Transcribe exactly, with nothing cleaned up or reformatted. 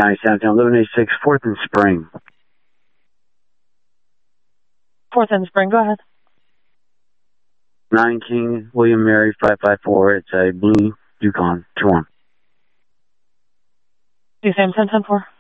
County, San Antonio, eleven eighty-six, fourth and Spring. fourth and Spring, go ahead. nine King, William Mary, five five four. It's a blue Yukon, two one. Do you say I'm ten ten four?